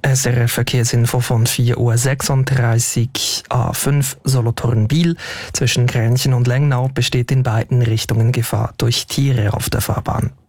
SRF Verkehrsinfo von 4:36 Uhr. A5 Solothurn-Biel. Zwischen Grenchen und Lengnau besteht in beiden Richtungen Gefahr durch Tiere auf der Fahrbahn.